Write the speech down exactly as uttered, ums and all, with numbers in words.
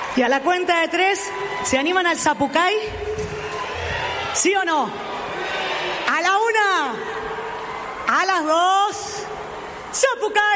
Y a la cuenta de tres, ¿se animan al zapucay? ¿Sí o no? A la una, a las dos, zapucay.